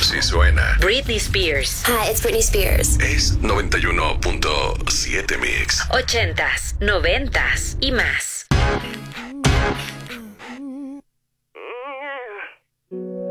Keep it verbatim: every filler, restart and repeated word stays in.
Así suena Britney Spears. Hi, it's Britney Spears. Es noventa y uno punto siete Mix. Ochentas, noventas y más.